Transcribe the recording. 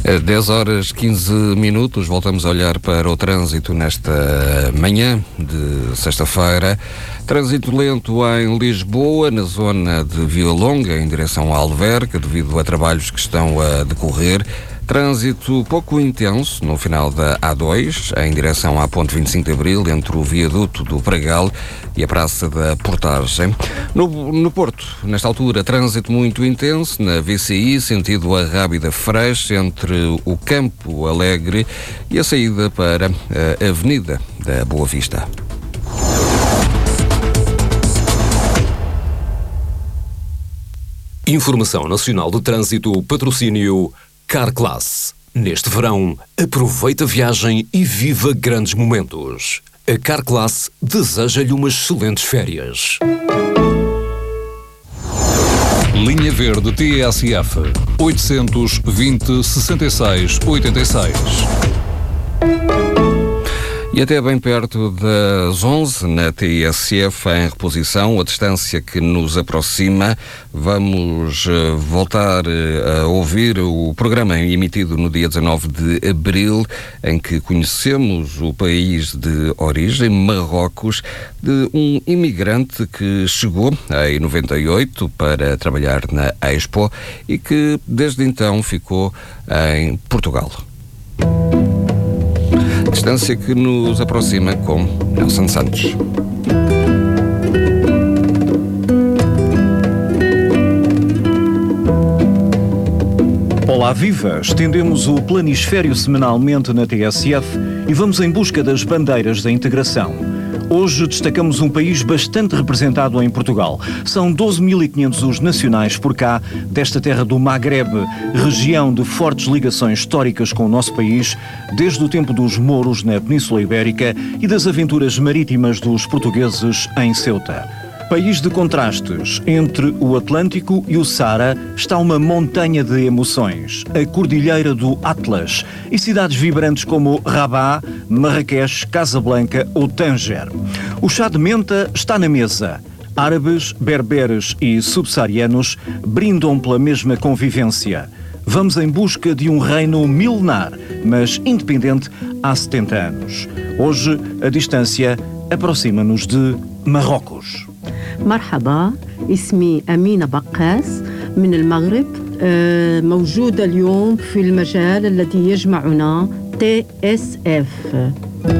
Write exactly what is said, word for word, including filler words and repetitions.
dez horas quinze minutos, voltamos a olhar para o trânsito nesta manhã de sexta-feira. Trânsito lento em Lisboa, na zona de Vila Longa, em direção à Alverca, devido a trabalhos que estão a decorrer. Trânsito pouco intenso no final da A dois, em direção à Ponte vinte e cinco de Abril, entre o viaduto do Pragal e a Praça da Portagem. No, no Porto, nesta altura, trânsito muito intenso na V C I, sentido a Rábida Freixo, entre o Campo Alegre e a saída para a Avenida da Boa Vista. Informação Nacional de Trânsito, patrocínio Carclass. Neste verão, aproveita a viagem e viva grandes momentos. A Carclass deseja-lhe umas excelentes férias. Linha Verde T S F oitocentos e vinte, sessenta e seis, oitenta e seis. E até bem perto das onze, na T S F, em reposição, a distância que nos aproxima. Vamos uh, voltar uh, a ouvir o programa emitido no dia dezanove de abril, em que conhecemos o país de origem, Marrocos, de um imigrante que chegou em noventa e oito para trabalhar na Expo e que desde então ficou em Portugal. Distância que nos aproxima com Nelson Santos. Olá, viva! Estendemos o planisfério semanalmente na T S F e vamos em busca das bandeiras da integração. Hoje destacamos um país bastante representado em Portugal. São doze mil e quinhentos os nacionais por cá, desta terra do Magrebe, região de fortes ligações históricas com o nosso país, desde o tempo dos mouros na Península Ibérica e das aventuras marítimas dos portugueses em Ceuta. País de contrastes. Entre o Atlântico e o Saara está uma montanha de emoções, a Cordilheira do Atlas, e cidades vibrantes como Rabat, Marrakech, Casablanca ou Tanger. O chá de menta está na mesa. Árabes, berberes e subsaarianos brindam pela mesma convivência. Vamos em busca de um reino milenar, mas independente há setenta anos. Hoje, a distância aproxima-nos de Marrocos. مرحبا، اسمي أمينة بقاس من المغرب. موجودة اليوم في المجال الذي يجمعنا تي إس إف.